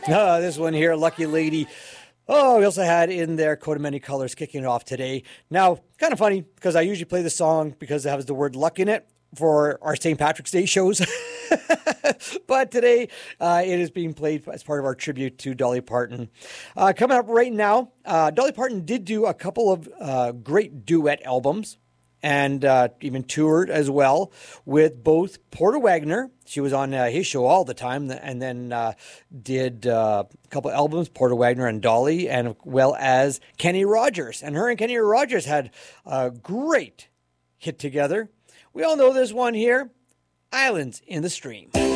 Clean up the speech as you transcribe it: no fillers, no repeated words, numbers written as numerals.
This one here, Lucky Lady. Oh, we also had in there Coat of Many Colors kicking it off today. Now, kind of funny because I usually play the song because it has the word luck in it for our St. Patrick's Day shows. But today it is being played as part of our tribute to Dolly Parton. Coming up right now, Dolly Parton did do a couple of great duet albums and even toured as well with both Porter Wagoner. She was on his show all the time, and then did a couple albums, Porter Wagoner and Dolly, and well as Kenny Rogers. And her and Kenny Rogers had a great hit together. We all know this one here, Islands in the Stream.